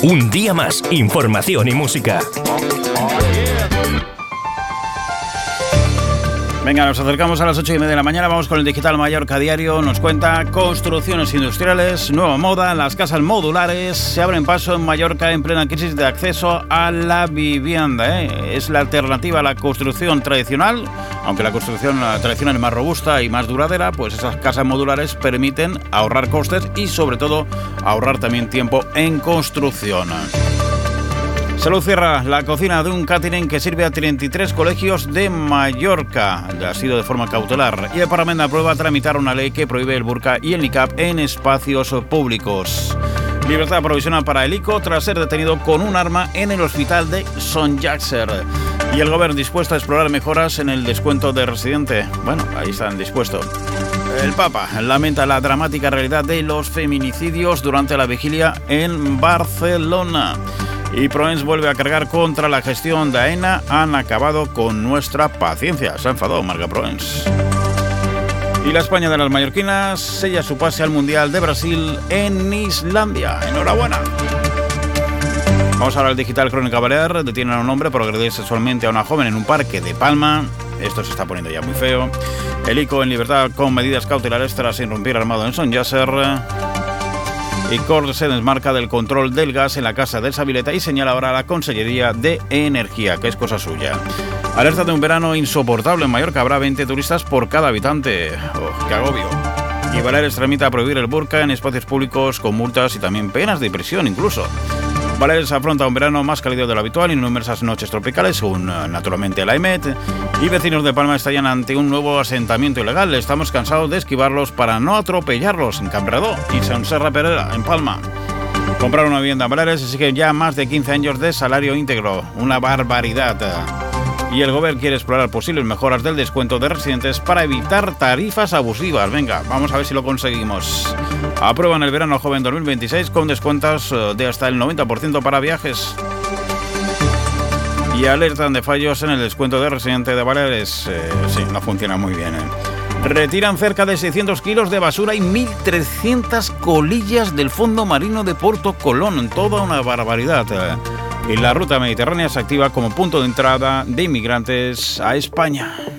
Un día más, información y música. Venga, nos acercamos a las 8:30 de la mañana, vamos con el Digital Mallorca Diario. Nos cuenta construcciones industriales, nueva moda, las casas modulares se abren paso en Mallorca en plena crisis de acceso a la vivienda. Es la alternativa a la construcción tradicional, aunque la construcción tradicional es más robusta y más duradera, pues esas casas modulares permiten ahorrar costes y sobre todo ahorrar también tiempo en construcción. Salud cierra la cocina de un catering que sirve a 33 colegios de Mallorca. Ha sido de forma cautelar. Y el Parlamento aprueba tramitar una ley que prohíbe el burka y el niqab en espacios públicos. Libertad provisional para el ICO tras ser detenido con un arma en el hospital de Son Llàtzer. Y el gobierno dispuesto a explorar mejoras en el descuento de residente. Bueno, ahí están dispuestos. El Papa lamenta la dramática realidad de los feminicidios durante la vigilia en Barcelona. Y Proens vuelve a cargar contra la gestión de AENA. Han acabado con nuestra paciencia. Se ha enfadado Marga Proens. Y la España de las mallorquinas sella su pase al Mundial de Brasil en Islandia. ¡Enhorabuena! Vamos ahora al Digital Crónica Balear. Detienen a un hombre por agredir sexualmente a una joven en un parque de Palma. Esto se está poniendo ya muy feo. El ICO en libertad con medidas cautelares tras irrumpir armado en Son Llàtzer. Y Cor se desmarca del control del gas en la casa de Sabileta y señala ahora a la Consellería de Energía, que es cosa suya. Alerta de un verano insoportable en Mallorca. Habrá 20 turistas por cada habitante. ¡Oh, qué agobio! Y Baleares tramita prohibir el burka en espacios públicos con multas y también penas de prisión incluso. Baleares afronta un verano más cálido de lo habitual y numerosas noches tropicales, según naturalmente la EMET. Y vecinos de Palma estallan ante un nuevo asentamiento ilegal. Estamos cansados de esquivarlos para no atropellarlos en Cambrador y Son Serra Perera, en Palma. Comprar una vivienda en Baleares exige ya más de 15 años de salario íntegro. Una barbaridad. Y el gobierno quiere explorar posibles mejoras del descuento de residentes para evitar tarifas abusivas. Venga, vamos a ver si lo conseguimos. Aprueban el verano joven 2026 con descuentos de hasta el 90% para viajes. Y alertan de fallos en el descuento de residente de Baleares. Sí, no funciona muy bien. Retiran cerca de 600 kilos de basura y 1.300 colillas del fondo marino de Puerto Colón. Toda una barbaridad. Y la ruta mediterránea se activa como punto de entrada de inmigrantes a España.